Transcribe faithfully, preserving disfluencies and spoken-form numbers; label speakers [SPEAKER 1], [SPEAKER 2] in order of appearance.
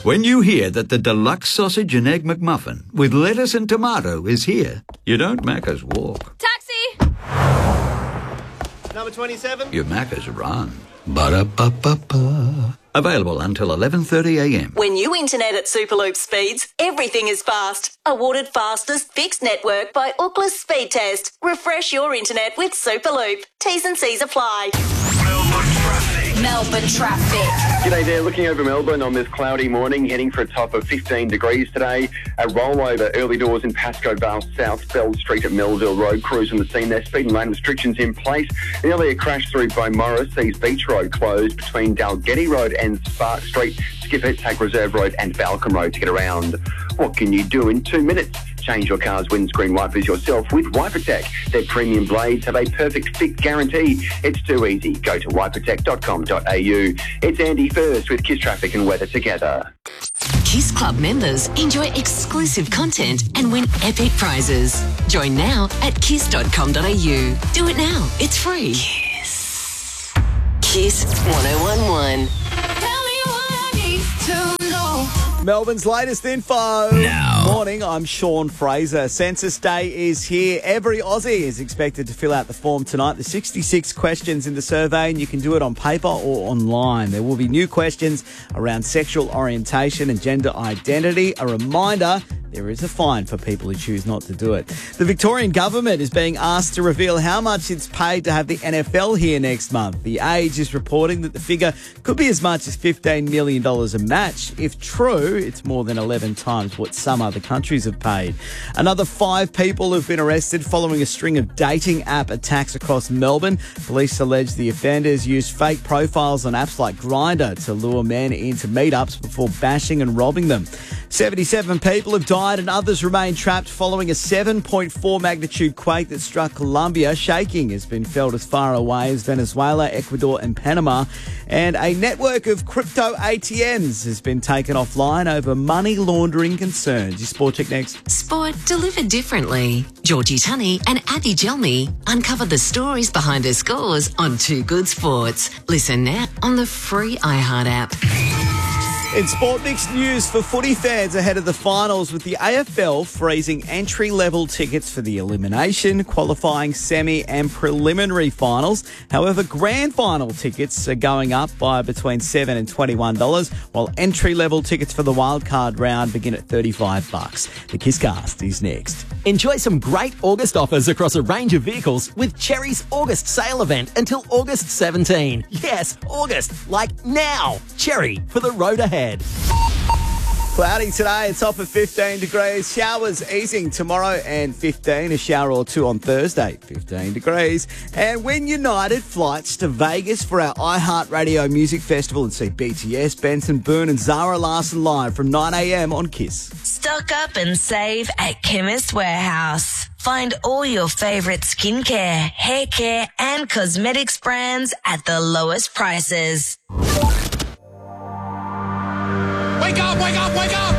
[SPEAKER 1] When you hear that the deluxe sausage and egg McMuffin with lettuce and tomato is here, you don't Macca's walk.
[SPEAKER 2] Taxi!
[SPEAKER 3] Number twenty-seven.
[SPEAKER 1] You Macca's run. Ba-da-ba-ba-ba. Available until eleven thirty a m.
[SPEAKER 4] When you internet at Superloop speeds, everything is fast. Awarded fastest fixed network by Ookla Speed Test. Refresh your internet with Superloop. T's and C's apply.
[SPEAKER 5] Melbourne traffic.
[SPEAKER 2] Melbourne traffic.
[SPEAKER 6] G'day there, looking over Melbourne on this cloudy morning, heading for a top of fifteen degrees today. A rollover early doors in Pascoe Vale South, Bell Street at Melville Road. Crews on the scene there, speed and lane restrictions in place. Nearly a crash through by Morris, sees Beach Road closed between Dalgety Road and Spark Street, Skipper, Tag Reserve Road and Balcombe Road to get around. What can you do in two minutes? Change your car's windscreen wipers yourself with WiperTech. Their premium blades have a perfect fit guarantee. It's too easy. Go to wipertech dot com dot a u. It's Andy First with Kiss Traffic and Weather together.
[SPEAKER 7] Kiss Club members enjoy exclusive content and win epic prizes. Join now at kiss dot com dot a u. Do it now. It's free. Kiss. Kiss one oh one one.
[SPEAKER 2] Tell me what I need to know.
[SPEAKER 3] Melbourne's latest info.
[SPEAKER 8] Now.
[SPEAKER 3] Morning, I'm Sean Fraser. Census Day is here. Every Aussie is expected to fill out the form tonight. There's sixty-six questions in the survey, and you can do it on paper or online. There will be new questions around sexual orientation and gender identity. A reminder, there is a fine for people who choose not to do it. The Victorian government is being asked to reveal how much it's paid to have the N F L here next month. The Age is reporting that the figure could be as much as fifteen million dollars a match. If true, it's more than eleven times what some other countries have paid. Another five people have been arrested following a string of dating app attacks across Melbourne. Police allege the offenders used fake profiles on apps like Grindr to lure men into meetups before bashing and robbing them. seventy-seven people have died and others remain trapped following a seven point four magnitude quake that struck Colombia. Shaking has been felt as far away as Venezuela, Ecuador and Panama. And a network of crypto A T Ms has been taken offline over money laundering concerns. Your Sport Check next.
[SPEAKER 7] Sport delivered differently. Georgie Tunney and Abby Gelmy uncover the stories behind her scores on Too Good Sports. Listen now on the free iHeart app.
[SPEAKER 3] In sport mixed news for footy fans ahead of the finals, with the A F L freezing entry-level tickets for the elimination, qualifying, semi and preliminary finals. However, grand final tickets are going up by between seven dollars and twenty-one dollars, while entry-level tickets for the wildcard round begin at thirty-five bucks. The Kisscast is next.
[SPEAKER 8] Enjoy some great August offers across a range of vehicles with Cherry's August sale event until August seventeenth. Yes, August, like now. Cherry for the road ahead.
[SPEAKER 3] Cloudy today, a top of fifteen degrees. Showers easing tomorrow and fifteen. A shower or two on Thursday, fifteen degrees. And Win United flights to Vegas for our iHeartRadio Music Festival and see B T S, Benson Boone and Zara Larsson live from nine a m on Kiss.
[SPEAKER 9] Stock up and save at Chemist Warehouse. Find all your favourite skincare, hair care and cosmetics brands at the lowest prices.
[SPEAKER 5] Wake up, wake up, wake up!